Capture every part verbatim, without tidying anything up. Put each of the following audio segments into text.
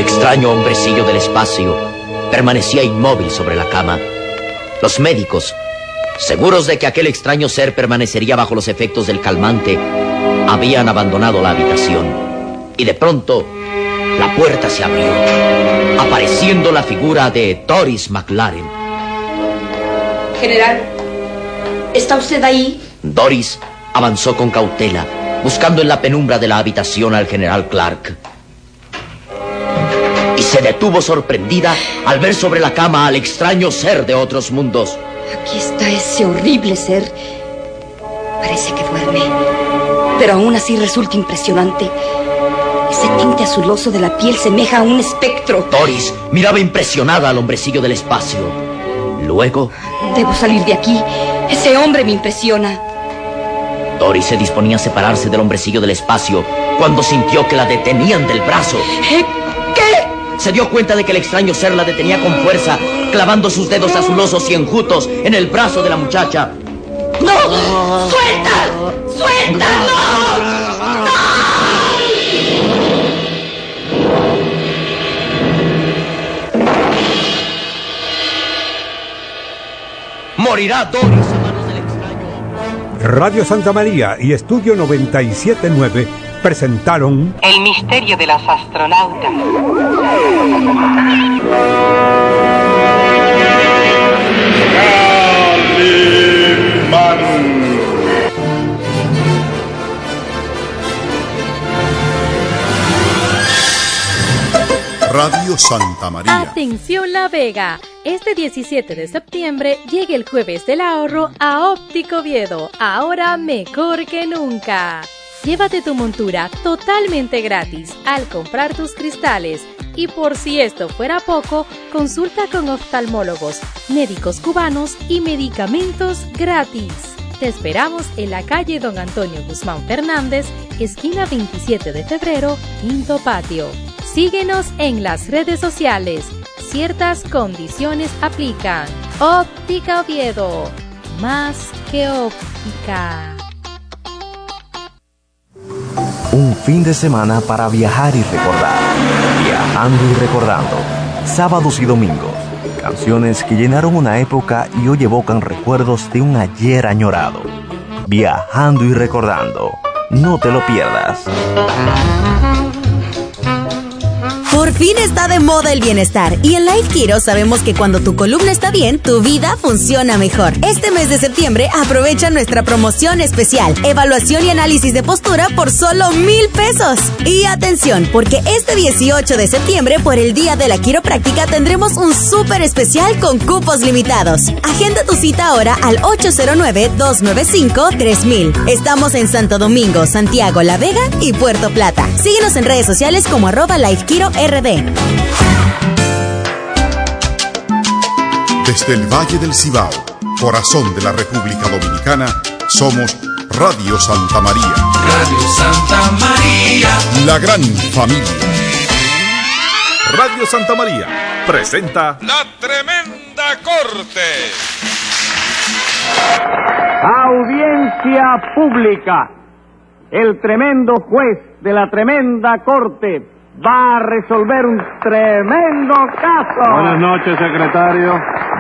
extraño hombrecillo del espacio permanecía inmóvil sobre la cama. Los médicos, seguros de que aquel extraño ser permanecería bajo los efectos del calmante, habían abandonado la habitación. Y de pronto, la puerta se abrió, apareciendo la figura de Doris McLaren. General, ¿está usted ahí? Doris avanzó con cautela, buscando en la penumbra de la habitación al general Clark. Y se detuvo sorprendida al ver sobre la cama al extraño ser de otros mundos. Aquí está ese horrible ser. Parece que duerme, pero aún así resulta impresionante. Ese tinte azuloso de la piel semeja a un espectro. Doris miraba impresionada al hombrecillo del espacio. Luego... Debo salir de aquí. Ese hombre me impresiona. Doris se disponía a separarse del hombrecillo del espacio cuando sintió que la detenían del brazo. ¿Eh? ¿Qué? Se dio cuenta de que el extraño ser la detenía con fuerza, clavando sus dedos azulosos y enjutos en el brazo de la muchacha. ¡No! ¡Suelta! ¡Suelta! ¡No! ¡No! Morirá Doris a manos del extraño. Radio Santa María y Estudio noventa y siete punto nueve presentaron El misterio de los astronautas. Radio Santa María. Atención La Vega. Este diecisiete de septiembre llega el Jueves del Ahorro a Óptico Oviedo. Ahora mejor que nunca. Llévate tu montura totalmente gratis al comprar tus cristales. Y por si esto fuera poco, consulta con oftalmólogos, médicos cubanos y medicamentos gratis. Te esperamos en la calle Don Antonio Guzmán Fernández, esquina veintisiete de febrero, quinto patio. Síguenos en las redes sociales. Ciertas condiciones aplican. Óptica Oviedo. Más que óptica. Un fin de semana para viajar y recordar. Viajando y recordando. Sábados y domingos. Canciones que llenaron una época y hoy evocan recuerdos de un ayer añorado. Viajando y recordando. No te lo pierdas. Por fin está de moda el bienestar y en Life Kiro sabemos que cuando tu columna está bien, tu vida funciona mejor. Este mes de septiembre aprovecha nuestra promoción especial, evaluación y análisis de postura por solo mil pesos. Y atención, porque este dieciocho de septiembre por el Día de la Quiropráctica tendremos un súper especial con cupos limitados. Agenda tu cita ahora al ocho cero nueve, dos nueve cinco, tres mil. Estamos en Santo Domingo, Santiago, La Vega y Puerto Plata. Síguenos en redes sociales como arroba Life Kiro R D. Desde el Valle del Cibao, corazón de la República Dominicana, somos Radio Santa María. Radio Santa María. La gran familia. Radio Santa María presenta La Tremenda Corte. Audiencia pública. El tremendo juez de la tremenda corte va a resolver un tremendo caso. Buenas noches, secretario.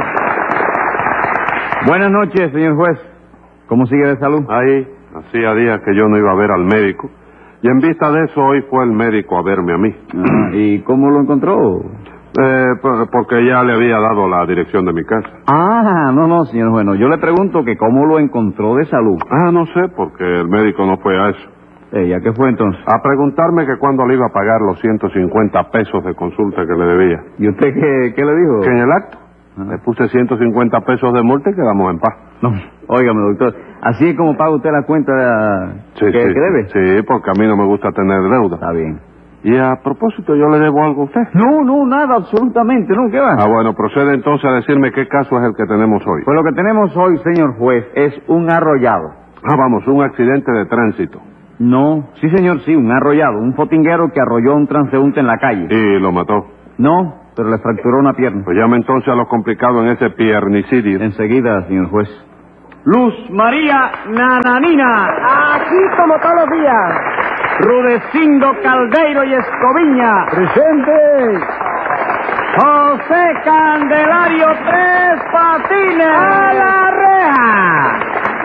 Buenas noches, señor juez. ¿Cómo sigue de salud? Ahí, hacía días que yo no iba a ver al médico. Y en vista de eso, hoy fue el médico a verme a mí. Ah, ¿y cómo lo encontró? Eh, porque ya le había dado la dirección de mi casa. Ah, no, no, señor juez. No. Yo le pregunto que cómo lo encontró de salud. Ah, no sé, porque el médico no fue a eso. Eh, ¿a qué fue entonces? A preguntarme que cuándo le iba a pagar los ciento cincuenta pesos de consulta que le debía. ¿Y usted qué, qué le dijo? Que en el acto ah. le puse ciento cincuenta pesos de multa y quedamos en paz. No, óigame, doctor, ¿así es como paga usted la cuenta de, sí, que, sí, que debe? Sí, porque a mí no me gusta tener deuda. Está bien. Y a propósito, ¿yo le debo algo a usted? No, no, nada, absolutamente, ¿no? ¿Qué va? Ah, bueno, procede entonces a decirme qué caso es el que tenemos hoy. Pues lo que tenemos hoy, señor juez, es un arrollado. Ah, vamos, un accidente de tránsito. No, sí señor, sí, un arrollado, un fotinguero que arrolló a un transeúnte en la calle. ¿Y lo mató? No, pero le fracturó una pierna. Pues llame entonces a lo complicado en ese piernicidio. Enseguida, señor juez. Luz María Nananina. Aquí como todos los días. Rudecindo Caldeiro y Escoviña. ¡Presente! José Candelario Tres Patines. ¡A la reja!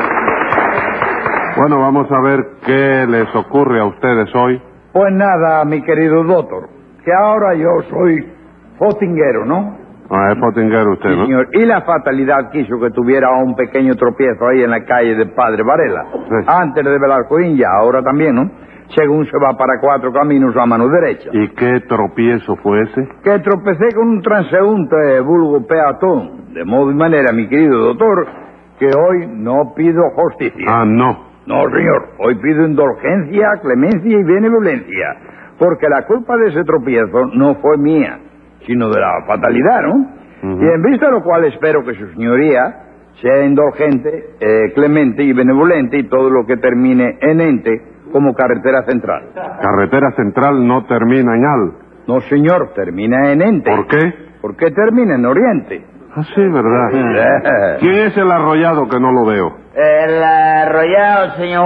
Bueno, vamos a ver qué les ocurre a ustedes hoy. Pues nada, mi querido doctor, que ahora yo soy fotinguero, ¿no? Ah, es fotinguero usted, Sí, ¿no? señor. Y la fatalidad quiso que tuviera un pequeño tropiezo ahí en la calle de Padre Varela. Sí. Antes de Velasco India, ahora también, ¿no? Según se va para cuatro caminos a mano derecha. ¿Y qué tropiezo fue ese? Que tropecé con un transeúnte vulgo peatón. De modo y manera, mi querido doctor, que hoy no pido justicia. Ah, no. No, señor. Hoy pido indulgencia, clemencia y benevolencia. Porque la culpa de ese tropiezo no fue mía, sino de la fatalidad, ¿no? Uh-huh. Y en vista de lo cual espero que su señoría sea indulgente, eh, clemente y benevolente y todo lo que termine en ente como carretera central. Carretera central no termina en al. No, señor, termina en ente. ¿Por qué? Porque termina en oriente. Ah, sí, ¿verdad? ¿Quién es el arrollado que no lo veo? El arrollado, señor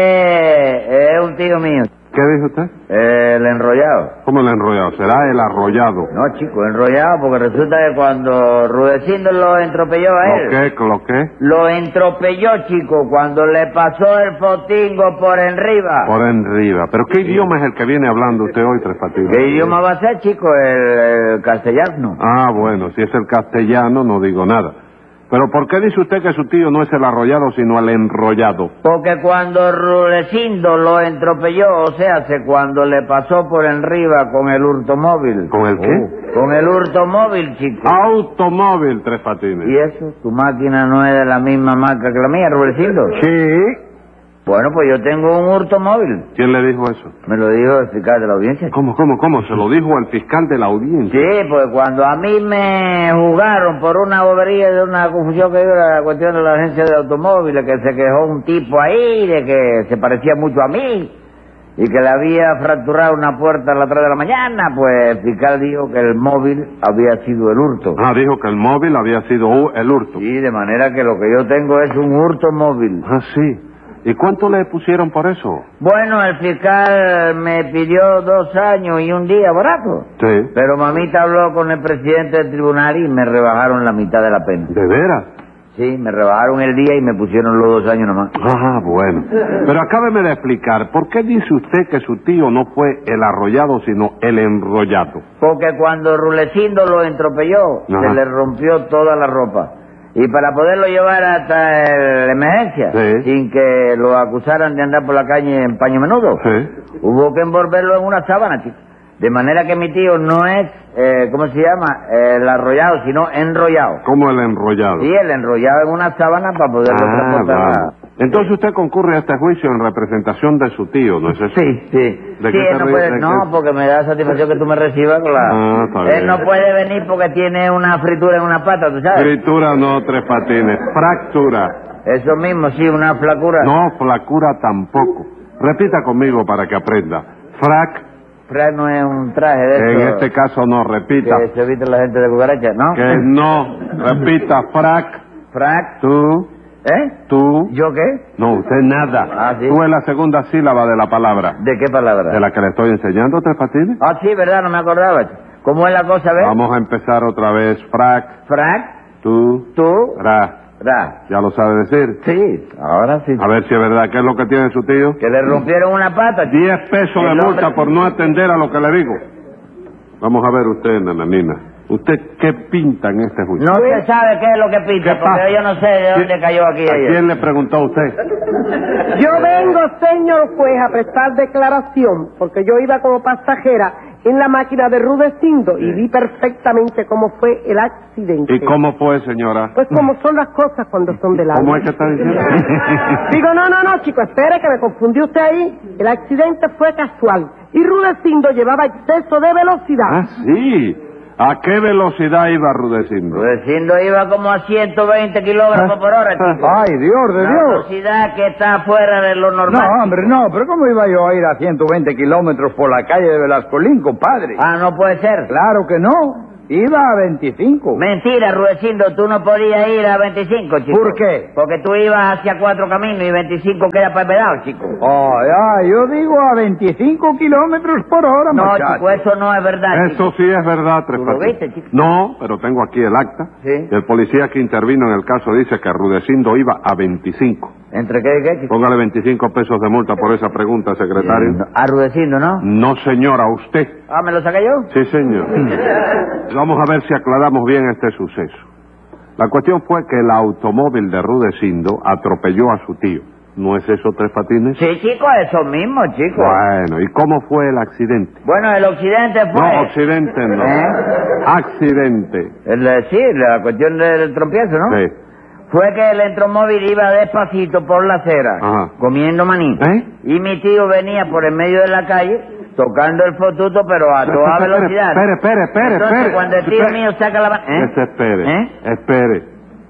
juez, es un tío mío. ¿Qué dijo usted? El enrollado. ¿Cómo el enrollado? ¿Será el arrollado? No, chico, enrollado, porque resulta que cuando Rudecindo lo entropelló a él... ¿Lo qué? ¿Lo qué? Lo entropelló, chico, cuando le pasó el fotingo por enriba. Por enriba. ¿Pero qué idioma es el que viene hablando usted hoy, Tres Patines? ¿Qué idioma va a ser, chico? El, el castellano. Ah, bueno, si es el castellano no digo nada. ¿Pero por qué dice usted que su tío no es el arrollado, sino el enrollado? Porque cuando Rudecindo lo entropelló, o sea, hace cuando le pasó por enriba con el hurtomóvil. ¿Con el qué? Uh, con el hurtomóvil, chico. Automóvil, Tres Patines. ¿Y eso? ¿Tu máquina no es de la misma marca que la mía, Rudecindo? Sí. Bueno, pues yo tengo un hurtomóvil. ¿Quién le dijo eso? Me lo dijo el fiscal de la audiencia. ¿Cómo, cómo, cómo? ¿Se lo dijo al fiscal de la audiencia? Sí, pues cuando a mí me jugaron por una bobería de una confusión que hubo, la cuestión de la agencia de automóviles, que se quejó un tipo ahí de que se parecía mucho a mí y que le había fracturado una puerta a las tres de la mañana, pues el fiscal dijo que el móvil había sido el hurto. Ah, dijo que el móvil había sido el hurto. Sí, de manera que lo que yo tengo es un hurto móvil. Ah, sí. ¿Y cuánto le pusieron por eso? Bueno, el fiscal me pidió dos años y un día barato. Sí. Pero mamita habló con el presidente del tribunal y me rebajaron la mitad de la pena. ¿De veras? Sí, me rebajaron el día y me pusieron los dos años nomás. Ah, bueno. Pero acábeme de explicar, ¿por qué dice usted que su tío no fue el arrollado, sino el enrollado? Porque cuando Rudecindo lo entropelló, Ajá. se le rompió toda la ropa. Y para poderlo llevar hasta la emergencia, sí. sin que lo acusaran de andar por la calle en paño menudo, sí. hubo que envolverlo en una sábana, chico. De manera que mi tío no es, eh, ¿cómo se llama? Eh, el arrollado, sino enrollado. ¿Cómo el enrollado? Sí, el enrollado en una sábana para poderlo ah, transportar. Vale. Entonces usted concurre a este juicio en representación de su tío, ¿no es eso? Sí, sí. ¿De sí, qué él no, puede, no porque me da satisfacción que tú me recibas con la... Ah, está él bien. no puede venir porque tiene una fritura en una pata, ¿tú sabes? Fritura no, Tres Patines. Fractura. Eso mismo, sí, una flacura. No, flacura tampoco. Repita conmigo para que aprenda. Frac... Frac no es un traje de En eso este caso no, repita. que se viste la gente de cucaracha, ¿no? Que no, repita, frac. Frac. Tú. ¿Eh? Tú. ¿Yo qué? No, usted nada. Ah, sí. Tú es la segunda sílaba de la palabra. ¿De qué palabra? De la que le estoy enseñando, Tres Patines. Ah, sí, ¿verdad? No me acordaba. ¿Cómo es la cosa, ves? Vamos a empezar otra vez. Frac. Frac. Tú. Tú. Ra. Ra. ¿Ya lo sabe decir? Sí, ahora sí. A ver si es verdad. ¿Qué es lo que tiene su tío? Que le rompieron una pata. Diez pesos de El multa hombre- por no atender a lo que le digo. Vamos a ver usted, nananina. ¿Usted qué pinta en este juicio? No se sabe qué es lo que pinta, ¿Qué pasa? porque yo no sé de dónde cayó aquí ¿A ella. quién le preguntó a usted? Yo vengo, señor juez, a prestar declaración, porque yo iba como pasajera en la máquina de Rudecindo y vi perfectamente cómo fue el accidente. ¿Y cómo fue, señora? Pues como son las cosas cuando son del alma. ¿Cómo es que está diciendo? Digo, no, no, no, chico, espere que me confundió usted ahí. El accidente fue casual y Rudecindo llevaba exceso de velocidad. Ah, sí. ¿A qué velocidad iba Rudecindo? Rudecindo iba como a ciento veinte kilómetros por hora, chico. Ay, Dios de Una Dios. velocidad que está fuera de lo normal. No, hombre, no, pero ¿cómo iba yo a ir a ciento veinte kilómetros por la calle de Velascolín, compadre? Ah, no puede ser. Claro que no. Iba a veinticinco. Mentira, Rudecindo, tú no podías ir a veinticinco, chico. ¿Por qué? Porque tú ibas hacia cuatro caminos y veinticinco queda para el pedal, chico. Ay, ay, yo digo a veinticinco kilómetros por hora, No, muchacho. chico, eso no es verdad, Eso chico. sí es verdad, Tres ¿Tú lo Patines. viste, chico? No, pero tengo aquí el acta. Sí. El policía que intervino en el caso dice que Rudecindo iba a veinticinco. ¿Entre qué y qué, chico? Póngale veinticinco pesos de multa por esa pregunta, secretario. No, a Rudecindo, ¿no? No, señora, usted. Ah, ¿me lo saqué yo? Sí, señor. Vamos a ver si aclaramos bien este suceso. La cuestión fue que el automóvil de Rudecindo atropelló a su tío. ¿No es eso, Tres Patines? Sí, chico, eso mismo, chico. Bueno, ¿y cómo fue el accidente? Bueno, el occidente fue... No, accidente no. ¿Eh? Accidente. El, eh, sí, la cuestión del tropiezo, ¿no? Sí. Fue que el electromóvil iba despacito por la acera, Ajá. comiendo maní. ¿Eh? Y mi tío venía por el medio de la calle, tocando el fotuto, pero a toda Espere, velocidad. Espere, espere, espere, Entonces, espere. cuando el tío Espere. mío saca la mano... ¿Eh? Que se espere, ¿Eh? espere.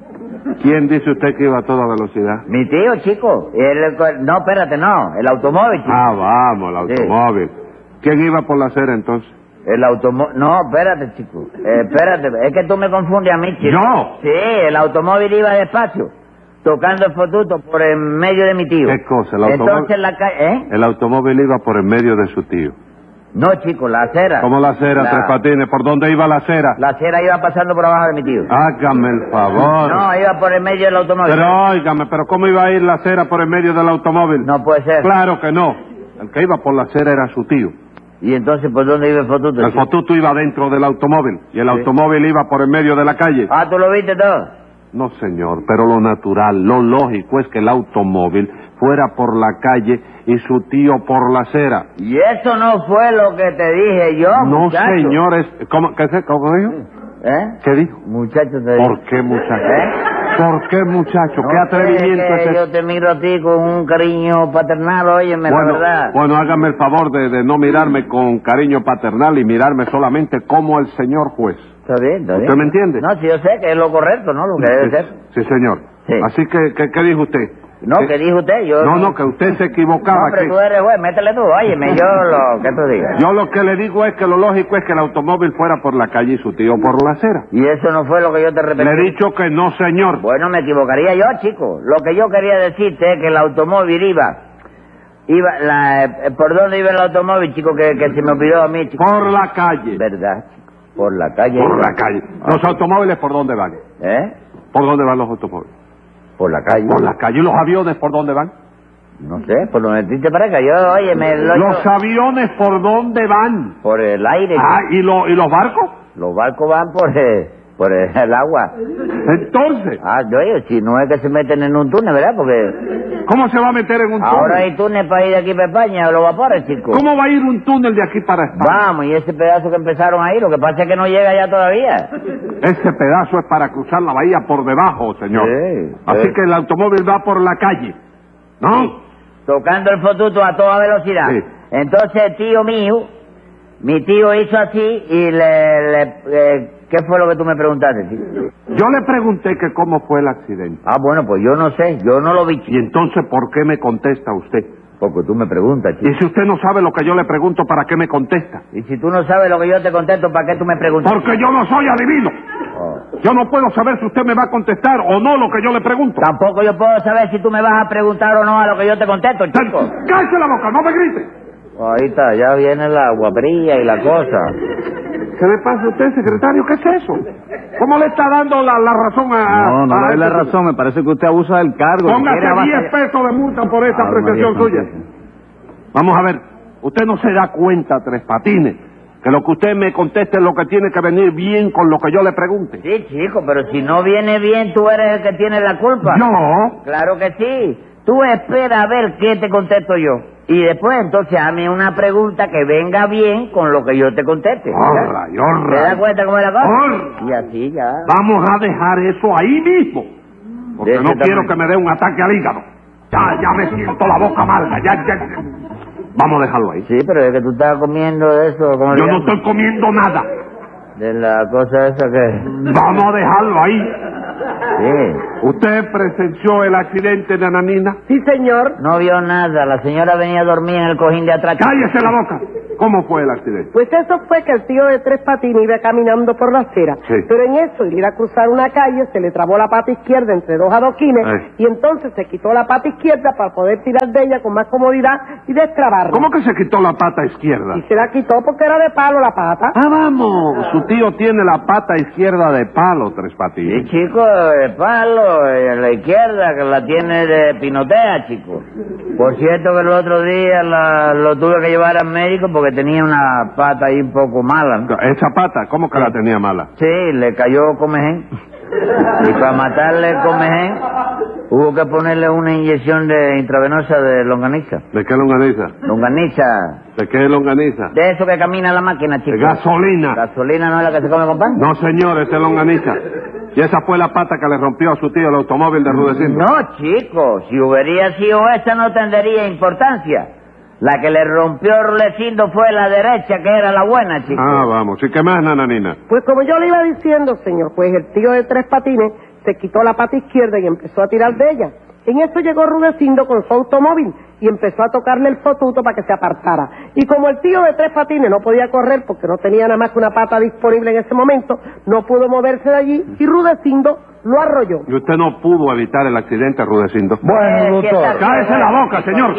¿Quién dice usted que iba a toda velocidad? Mi tío, chico. El- no, espérate, no. El automóvil, chico. Ah, vamos, el automóvil. ¿Quién iba por la acera entonces? El automóvil... No, espérate, chico. Eh, espérate, es que tú me confundes a mí, chico. ¿Yo? Sí, el automóvil iba despacio, tocando el fotuto por el medio de mi tío. ¿Qué cosa? El automóvil, Entonces la calle... ¿Eh? el automóvil iba por el medio de su tío. No, chico, la acera. ¿Cómo la acera, La- Tres Patines? ¿Por dónde iba la acera? La acera iba pasando por abajo de mi tío. Hágame el favor. No, iba por el medio del automóvil. Pero óigame, ¿pero cómo iba a ir la acera por el medio del automóvil? No puede ser. Claro que no. El que iba por la acera era su tío. ¿Y entonces por dónde iba el fotuto? El chico? fotuto iba dentro del automóvil y el Sí. automóvil iba por el medio de la calle. Ah, ¿tú lo viste todo? No, señor, pero lo natural, lo lógico es que el automóvil fuera por la calle y su tío por la acera. Y eso no fue lo que te dije yo, No, muchacho. señores. ¿Cómo, qué, se- cómo dijo? ¿Eh? ¿Qué dijo? Muchacho, te dije. ¿Por qué, muchacho? ¿Eh? ¿Por qué, muchacho? No ¿Qué atrevimiento sé, es que ese? yo te miro a ti con un cariño paternal, óyeme, Bueno, la verdad. bueno, hágame el favor de, de no mirarme con cariño paternal y mirarme solamente como el señor juez. Está bien, está bien. ¿Usted me entiende? No, sí, yo sé que es lo correcto, ¿no? Lo que debe Sí, ser. sí, señor. Sí. Así que, que- ¿qué dijo usted? No, ¿qué dijo usted? Yo No, no, que usted se equivocaba. No, pero que- tú eres juez, métele tú, óyeme, yo lo que tú digas. Yo lo que le digo es que lo lógico es que el automóvil fuera por la calle y su tío por la acera. Y eso no fue lo que yo te repetí. Le he dicho que no, señor. Bueno, me equivocaría yo, chico. Lo que yo quería decirte es que el automóvil iba... iba la, eh, ¿Por dónde iba el automóvil, chico? Que, que se me olvidó a mí, chico. Por la calle. ¿Verdad, chico? Por la calle. Por iba. la calle. ¿Los automóviles por dónde van? ¿Eh? ¿Por dónde van los automóviles? Por la calle. Por la calle. ¿Y los aviones por dónde van? No sé, por donde a ti te parezca. Yo, oye, me... Lo, ¿Los yo- aviones por dónde van? Por el aire. Ah, ¿y, lo- y los barcos? Los barcos van por el, por el, el agua. Entonces, Ah, oye, si no es que se meten en un túnel, ¿verdad? Porque ¿cómo se va a meter en un túnel? ahora hay túnel para ir de aquí para España, los vapores, chico. ¿Cómo va a ir un túnel de aquí para España? Vamos, y ese pedazo que empezaron ahí, lo que pasa es que no llega ya todavía. Ese pedazo es para cruzar la bahía por debajo, señor. Sí, Así sí. que el automóvil va por la calle, ¿no? Tocando el fotuto a toda velocidad. Sí. Entonces el tío mío, mi tío hizo así y le... le eh, ¿qué fue lo que tú me preguntaste, chico? Yo le pregunté que cómo fue el accidente. Ah, bueno, pues yo no sé, yo no lo vi, chico. Y entonces, ¿por qué me contesta usted? Porque tú me preguntas, chico. Y si usted no sabe lo que yo le pregunto, ¿para qué me contesta? Y si tú no sabes lo que yo te contesto, ¿para qué tú me preguntas? Porque yo no soy adivino. Oh. Yo no puedo saber si usted me va a contestar o no lo que yo le pregunto. Tampoco yo puedo saber si tú me vas a preguntar o no a lo que yo te contesto, chico. ¡Cállese la boca, no me grite! Ahí está, ya viene la guapería y la cosa. ¿Qué le pasa a usted, secretario? ¿Qué es eso? ¿Cómo le está dando la, la razón a... No, no a le doy la este- razón, me parece que usted abusa del cargo. Si quiere, Póngase diez avance- pesos de multa por esa Ah, apreciación María suya. Santísima. Vamos a ver, usted no se da cuenta, Tres Patines, que lo que usted me conteste es lo que tiene que venir bien con lo que yo le pregunte. Sí, chico, pero si no viene bien, tú eres el que tiene la culpa. No. Claro que sí. Tú espera a ver qué te contesto yo. Y después, entonces, hazme una pregunta que venga bien con lo que yo te conteste. All right, all ¿Te das right. cuenta cómo es la cosa? All Y así ya. Vamos a dejar eso ahí mismo, porque De ese no quiero tamaño. que me dé un ataque al hígado. Ya, ya me siento la boca amarga, ya, ya, ya. Vamos a dejarlo ahí. Sí, pero es que tú estás comiendo eso. ¿cómo le Yo no llaman? estoy comiendo nada. De la cosa esa que... Vamos a dejarlo ahí. Sí. ¿Usted presenció el accidente de Nananina? Sí, señor. No vio nada. La señora venía a dormir en el cojín de atrás. ¡Cállese la boca! ¿Cómo fue el accidente? Pues eso fue que el tío de Tres Patines iba caminando por la acera, sí. pero en eso, al ir a cruzar una calle, se le trabó la pata izquierda entre dos adoquines, Ay. y entonces se quitó la pata izquierda para poder tirar de ella con más comodidad y destrabarla. ¿Cómo que se quitó la pata izquierda? Y se la quitó porque era de palo la pata. Ah, vamos, su tío tiene la pata izquierda de palo, Tres Patines. Sí, chico, de palo, eh, la izquierda, que la tiene de pinotea, chico. Por cierto que el otro día la, lo tuve que llevar al médico porque tenía una pata ahí un poco mala, ¿no? ¿Esa pata? ¿Cómo que sí. la tenía mala? Sí, le cayó comején. Y para matarle el comején, hubo que ponerle una inyección de intravenosa de longaniza. ¿De qué longaniza? Longaniza. ¿De qué longaniza? De eso que camina la máquina, chico. De gasolina. ¿Gasolina no es la que se come con pan? No, señor, esa es longaniza. Y esa fue la pata que le rompió a su tío el automóvil de Rudecindo. No, chico, si hubiera sido esa no tendría importancia. La que le rompió Rudecindo fue la derecha, que era la buena, chico. Ah, vamos. ¿Y qué más, nananina? Pues como yo le iba diciendo, señor, pues el tío de Tres Patines se quitó la pata izquierda y empezó a tirar de ella. En eso llegó Rudecindo con su automóvil y empezó a tocarle el fotuto para que se apartara. Y como el tío de Tres Patines no podía correr porque no tenía nada más que una pata disponible en ese momento, no pudo moverse de allí y Rudecindo lo arrolló. ¿Y usted no pudo evitar el accidente, Rudecindo? Bueno, doctor. ¡Cállese la boca, señor!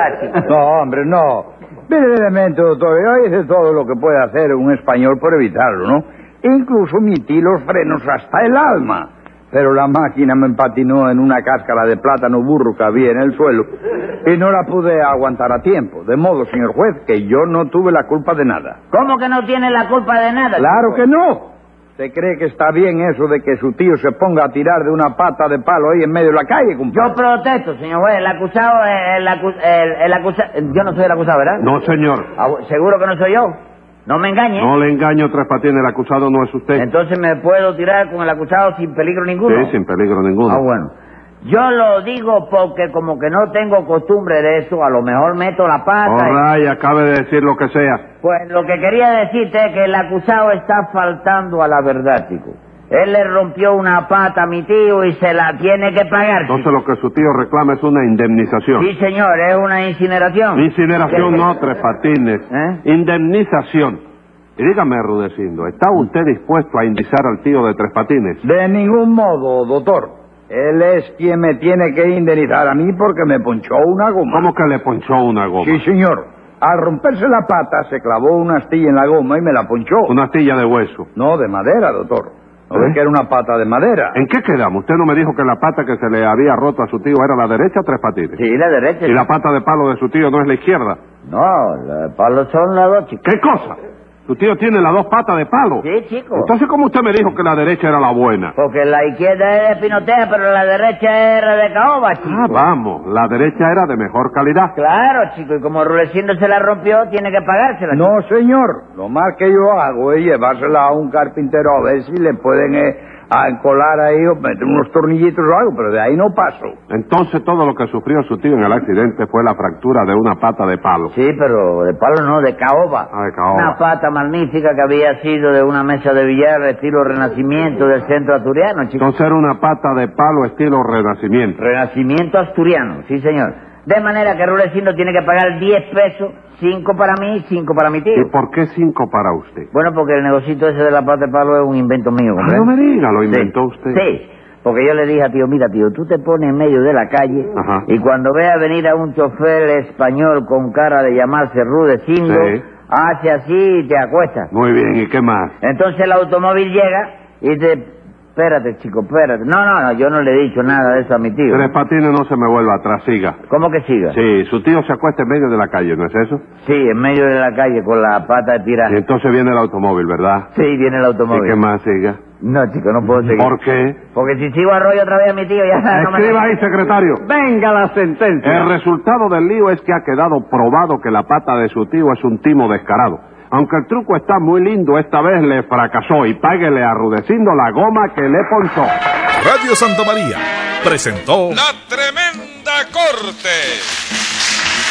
No, hombre, no. Brevemente, doctor, yo hice todo lo que puede hacer un español por evitarlo, ¿no? Incluso metí los frenos hasta el alma. Pero la máquina me empatinó en una cáscara de plátano burro que había en el suelo y no la pude aguantar a tiempo. De modo, señor juez, que yo no tuve la culpa de nada. ¿Cómo que no tiene la culpa de nada? ¡Claro chico? que no! ¿Usted cree que está bien eso de que su tío se ponga a tirar de una pata de palo ahí en medio de la calle, compadre? Yo protesto, señor juez. El acusado es el, acu el, el acusado... Yo no soy el acusado, ¿verdad? No, señor. ¿Seguro que no soy yo? No me engañe. No le engaño, Tres Patines, el acusado no es usted. Entonces me puedo tirar con el acusado sin peligro ninguno. Sí, sin peligro ninguno. Ah, bueno. Yo lo digo porque como que no tengo costumbre de eso, a lo mejor meto la pata. All right, acabe de decir lo que sea. Pues lo que quería decirte es que el acusado está faltando a la verdad, chico. Él le rompió una pata a mi tío y se la tiene que pagar. Entonces chico. Lo que su tío reclama es una indemnización. Sí, señor, es una incineración. Incineración no, Tres Patines. ¿Eh? Indemnización. Y dígame, Rudecindo, ¿está usted dispuesto a indemnizar al tío de Tres Patines? De ningún modo, doctor. Él es quien me tiene que indemnizar a mí porque me ponchó una goma. ¿Cómo que le ponchó una goma? Sí, señor. Al romperse la pata, se clavó una astilla en la goma y me la ponchó. ¿Una astilla de hueso? No, de madera, doctor. ¿No ve que era una pata de madera? ¿En qué quedamos? Usted no me dijo que la pata que se le había roto a su tío era la derecha, Tres Patines. Sí, la derecha. ¿Y la pata de palo de su tío no es la izquierda? No, los palos son las dos, chico. ¿Qué cosa? Tu tío tiene las dos patas de palo. Sí, chico. Entonces, ¿cómo usted me dijo que la derecha era la buena? Porque la izquierda es de pinotea, pero la derecha era de caoba, chico. Ah, vamos. La derecha era de mejor calidad. Claro, chico. Y como Rudecindo se la rompió, tiene que pagársela. No, señor. Lo más que yo hago es llevársela a un carpintero a ver si le pueden eh, a encolar ahí o meter unos tornillitos o algo, pero de ahí no paso. Entonces, todo lo que sufrió su tío en el accidente fue la fractura de una pata de palo. Sí, pero de palo no, de caoba. Ah, de caoba. Una pata magnífica que había sido de una mesa de billar estilo Renacimiento del centro asturiano, chico. Entonces era una pata de palo estilo Renacimiento. Renacimiento asturiano, sí, señor. De manera que Rudecindo tiene que pagar diez pesos, cinco para mí y cinco para mi tío. ¿Y por qué cinco para usted? Bueno, porque el negocito ese de la pata de palo es un invento mío, ¿comprende? Ah, no me diga, lo inventó sí. usted. Sí, porque yo le dije a tío, mira tío, tú te pones en medio de la calle. Ajá. Y cuando veas venir a un chofer español con cara de llamarse Rudecindo, sí. hace así y te acuestas. Muy bien, ¿y qué más? Entonces el automóvil llega y te... Espérate, chico, espérate. No, no, no, yo no le he dicho nada de eso a mi tío. Tres Patines, no se me vuelva atrás, siga. ¿Cómo que siga? Sí, su tío se acuesta en medio de la calle, ¿no es eso? Sí, en medio de la calle con la pata de tirada. Y entonces viene el automóvil, ¿verdad? Sí, viene el automóvil. ¿Y qué más, siga? No, chico, no puedo seguir. ¿Por qué? Porque si sigo a rollo otra vez a mi tío, ya... no me... Escriba ahí, secretario. Venga la sentencia. El resultado del lío es que ha quedado probado que la pata de su tío es un timo descarado. Aunque el truco está muy lindo, esta vez le fracasó y páguele a Rudecindo la goma que le ponchó. Radio Santa María presentó La Tremenda Corte.